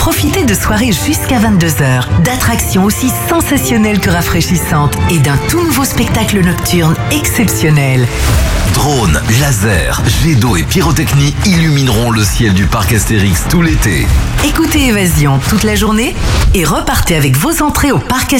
Profitez de soirées jusqu'à 22h, d'attractions aussi sensationnelles que rafraîchissantes et d'un tout nouveau spectacle nocturne exceptionnel. Drones, lasers, jets d'eau et pyrotechnie illumineront le ciel du parc Astérix tout l'été. Écoutez Évasion toute la journée et repartez avec vos entrées au parc Astérix